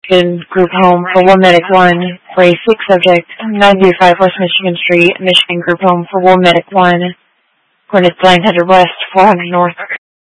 Michigan Group Home for War Medic 1 for a sick subject, 935 West Michigan Street, Michigan Group Home for War Medic 1, coordinates 900 West, 400 North.